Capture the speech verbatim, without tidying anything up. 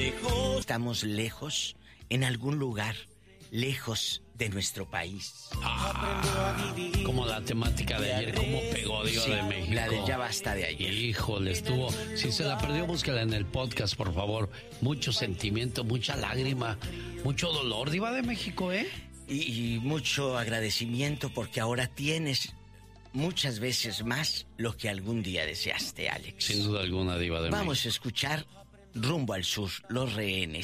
lejos. Estamos lejos, en algún lugar, lejos de nuestro país. Ah, como la temática de ayer, cómo pegó Diva Sí, de México. la de Ya Basta de ayer. Híjole, estuvo. Si se la perdió, búsquela en el podcast, por favor. Mucho sentimiento, mucha lágrima, mucho dolor, Diva de México, ¿eh? Y, y mucho agradecimiento porque ahora tienes muchas veces más lo que algún día deseaste, Alex. Sin duda alguna, Diva de Vamos México. a escuchar Rumbo al Sur, Los Rehenes.